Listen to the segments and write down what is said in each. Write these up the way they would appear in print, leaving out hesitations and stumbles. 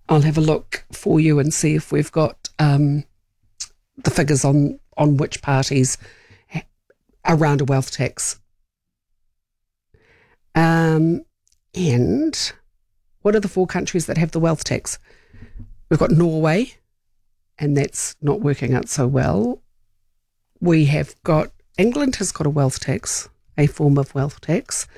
I'll have a look for you and see if we've got the figures on which parties around a wealth tax. And what are the 4 countries that have the wealth tax? We've got Norway, and that's not working out so well. We have got England has got a wealth tax, a form of wealth tax.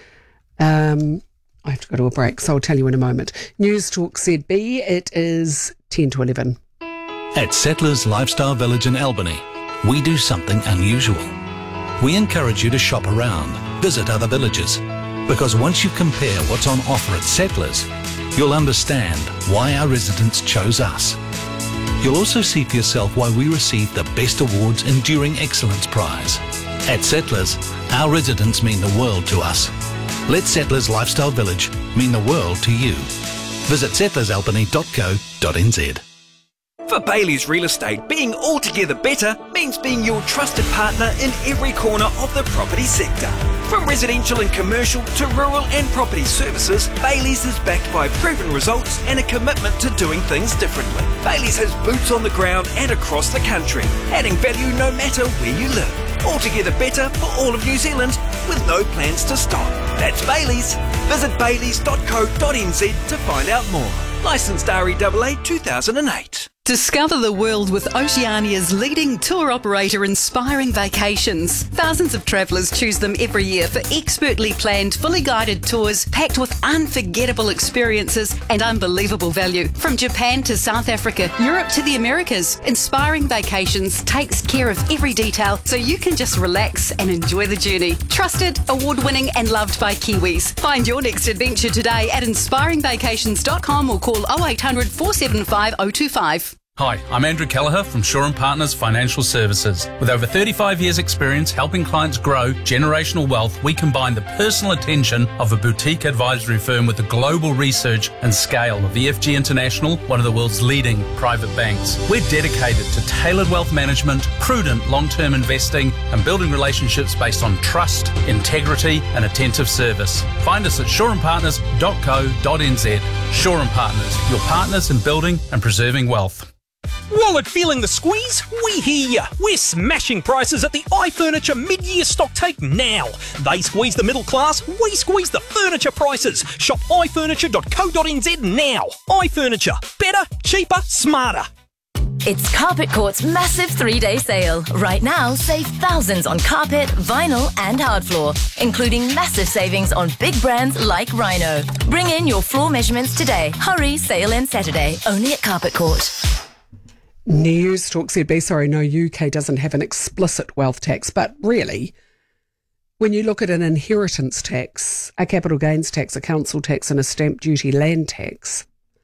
I have to go to a break, so I'll tell you in a moment. News Talk ZB, it is 10 to 11. At Settlers Lifestyle Village in Albany, we do something unusual. We encourage you to shop around, visit other villages, because once you compare what's on offer at Settlers, you'll understand why our residents chose us. You'll also see for yourself why we received the Best Awards Enduring Excellence Prize. At Settlers, our residents mean the world to us. Let Settlers Lifestyle Village mean the world to you. Visit settlersalbany.co.nz. For Bailey's Real Estate, being altogether better means being your trusted partner in every corner of the property sector. From residential and commercial to rural and property services, Bailey's is backed by proven results and a commitment to doing things differently. Bailey's has boots on the ground and across the country, adding value no matter where you live. Altogether better for all of New Zealand, with no plans to stop. That's Bailey's. Visit baileys.co.nz to find out more. Licensed REAA 2008. Discover the world with Oceania's leading tour operator, Inspiring Vacations. Thousands of travellers choose them every year for expertly planned, fully guided tours packed with unforgettable experiences and unbelievable value. From Japan to South Africa, Europe to the Americas, Inspiring Vacations takes care of every detail so you can just relax and enjoy the journey. Trusted, award-winning and loved by Kiwis. Find your next adventure today at inspiringvacations.com or call 0800 475 025. Hi, I'm Andrew Kelleher from Shaw & Partners Financial Services. With over 35 years' experience helping clients grow generational wealth, we combine the personal attention of a boutique advisory firm with the global research and scale of EFG International, one of the world's leading private banks. We're dedicated to tailored wealth management, prudent long-term investing, and building relationships based on trust, integrity, and attentive service. Find us at shawandpartners.co.nz. Shaw & Partners, your partners in building and preserving wealth. Wallet feeling the squeeze? We hear ya. We're smashing prices at the iFurniture mid-year stock take now. They squeeze the middle class, we squeeze the furniture prices. Shop ifurniture.co.nz now. iFurniture. Better, cheaper, smarter. It's Carpet Court's massive 3-day sale. Right now, save thousands on carpet, vinyl and hard floor, including massive savings on big brands like Rhino. Bring in your floor measurements today. Hurry, sale ends Saturday, only at Carpet Court. News Talk ZB, sorry, no, UK doesn't have an explicit wealth tax, but really, when you look at an inheritance tax, a capital gains tax, a council tax and a stamp duty land tax,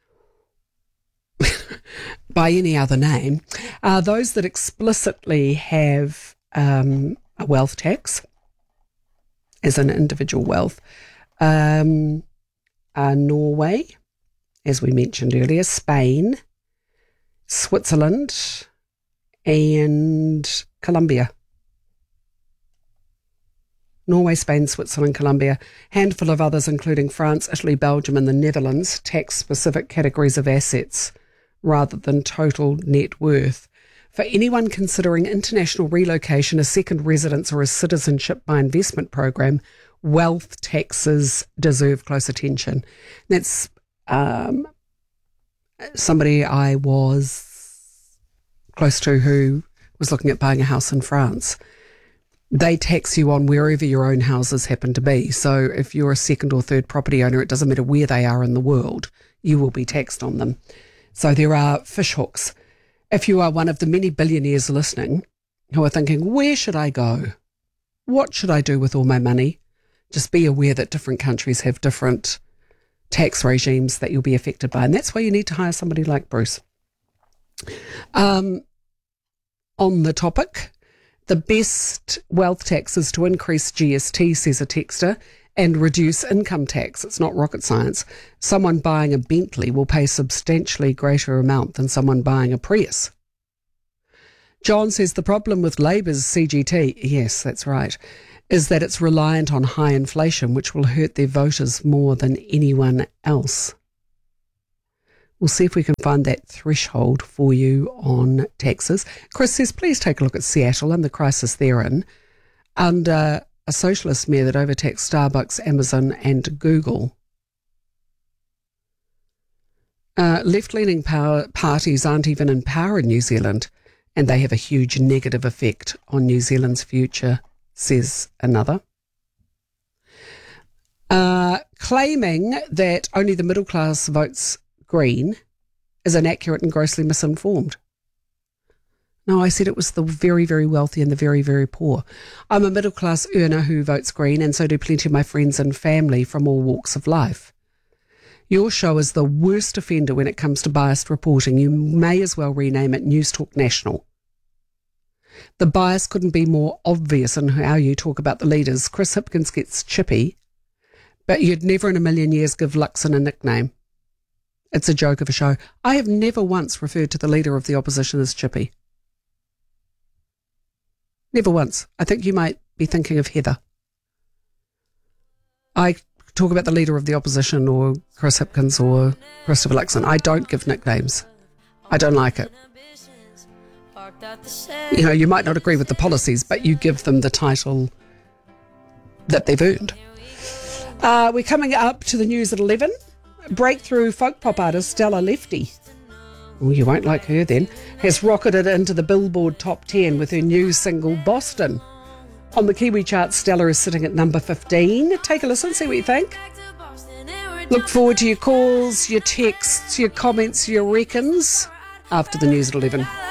by any other name, are those that explicitly have a wealth tax as an individual wealth, are Norway, as we mentioned earlier, Spain, Switzerland and Colombia. Norway, Spain, Switzerland, Colombia. Handful of others including France, Italy, Belgium and the Netherlands tax specific categories of assets rather than total net worth. For anyone considering international relocation, a second residence or a citizenship by investment program, wealth taxes deserve close attention. That's somebody I was close to who was looking at buying a house in France. They tax you on wherever your own houses happen to be. So if you're a second or third property owner, it doesn't matter where they are in the world, you will be taxed on them. So there are fish hooks. If you are one of the many billionaires listening who are thinking, where should I go? What should I do with all my money? Just be aware that different countries have different tax regimes that you'll be affected by. And that's why you need to hire somebody like Bruce. On the topic, the best wealth tax is to increase GST, says a texter, and reduce income tax. It's not rocket science. Someone buying a Bentley will pay substantially greater amount than someone buying a Prius. John says the problem with Labour's CGT, yes, that's right, is that it's reliant on high inflation, which will hurt their voters more than anyone else. We'll see if we can find that threshold for you on taxes. Chris says, please take a look at Seattle and the crisis they're in under a socialist mayor that overtaxed Starbucks, Amazon and Google. Left-leaning parties aren't even in power in New Zealand, and they have a huge negative effect on New Zealand's future, says another. Claiming that only the middle class votes Green is inaccurate and grossly misinformed. No, I said it was the very, very wealthy and the very, very poor. I'm a middle class earner who votes Green, and so do plenty of my friends and family from all walks of life. Your show is the worst offender when it comes to biased reporting. You may as well rename it News Talk National. The bias couldn't be more obvious in how you talk about the leaders. Chris Hipkins gets chippy, but you'd never in a million years give Luxon a nickname. It's a joke of a show. I have never once referred to the leader of the opposition as chippy. Never once. I think you might be thinking of Heather. I talk about the leader of the opposition or Chris Hipkins or Christopher Luxon. I don't give nicknames. I don't like it. You know, you might not agree with the policies, but you give them the title that they've earned. We're coming up to the news at 11. Breakthrough folk pop artist Stella Lefty, well, you won't like her then, has rocketed into the Billboard Top 10 with her new single Boston. On the Kiwi chart, Stella is sitting at number 15. Take a listen, see what you think. Look forward to your calls, your texts, your comments, your reckons after the news at 11.